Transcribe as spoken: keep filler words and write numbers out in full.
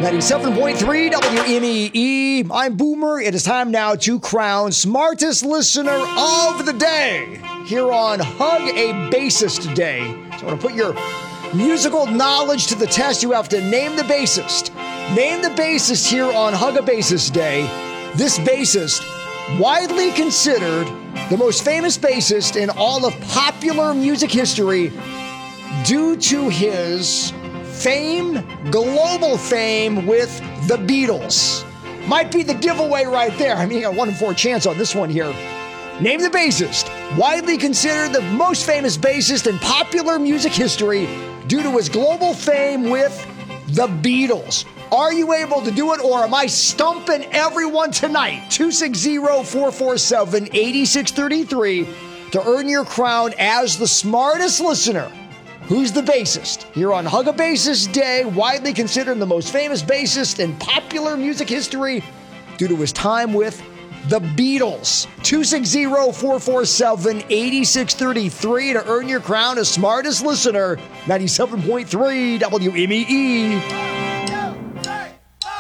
ninety-seven point three W M E E. I'm Boomer. It is time now to crown Smartest Listener of the Day here on Hug a Bassist Day. So I want to put your musical knowledge to the test. You have to name the bassist. Name the bassist here on Hug a Bassist Day. This bassist, widely considered the most famous bassist in all of popular music history due to his fame, global fame with the Beatles. Might be the giveaway right there. I mean, a one in four chance on this one here. Name the bassist, widely considered the most famous bassist in popular music history due to his global fame with the Beatles. Are you able to do it, or am I stumping everyone tonight? two six zero, four four seven, eight six three three to earn your crown as the smartest listener. Who's the bassist? Here on Hug a Bassist Day, widely considered the most famous bassist in popular music history due to his time with the Beatles. two six zero, four four seven, eight six three three to earn your crown as smartest listener. ninety-seven point three W M E E.